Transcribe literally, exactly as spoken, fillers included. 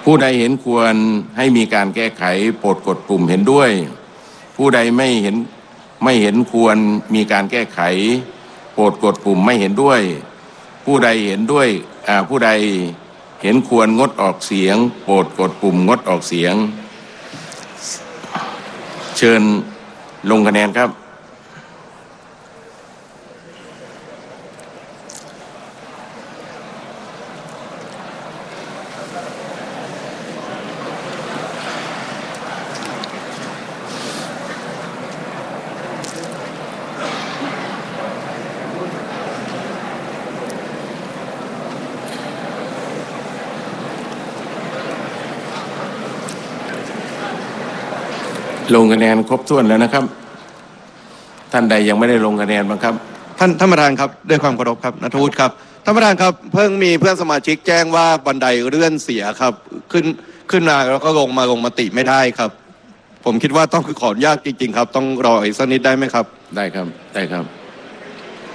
ผู้ใดเห็นควรให้มีการแก้ไขโปรดกดปุ่มเห็นด้วยผู้ใดไม่เห็นไม่เห็นควรมีการแก้ไขโปรดกดปุ่มไม่เห็นด้วยผู้ใดเห็นด้วยอ่าผู้ใดเห็นควรงดออกเสียงโปรดกดปุ่มงดออกเสียงเชิญลงคะแนนครับลงคะแนนครบถ้วนแล้วนะครับท่านใดยังไม่ได้ลงคะแนนบ้างครับท่านท่านประธานครับด้วยความเคารพครับณัฐวุฒิครับท่านประธานครับเพิ่งมีเพื่อนสมาชิกแจ้งว่าบันไดเลื่อนเสียครับขึ้นขึ้นมาแล้วก็ลงมาลงมติไม่ได้ครับผมคิดว่าต้องขออนุญาตจริงๆครับต้องรออีกสักนิดได้ไหมครับได้ครับได้ครับ